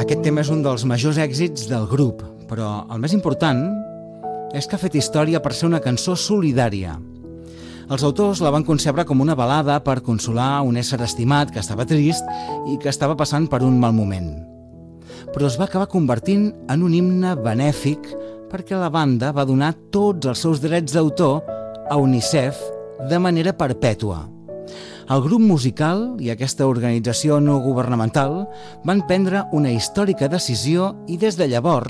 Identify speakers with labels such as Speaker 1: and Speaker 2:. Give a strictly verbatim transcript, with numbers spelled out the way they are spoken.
Speaker 1: Aquest tema és un dels majors èxits del grup, però el més important és que ha fet història per ser una cançó solidària. Els autors la van concebre com una balada per consolar un ésser estimat que estava trist i que estava passant per un mal moment. Però es va acabar convertint en un himne benèfic perquè la banda va donar tots els seus drets d'autor a UNICEF de manera perpètua. El grup musical i aquesta organització no governamental van prendre una històrica decisió i des de llavors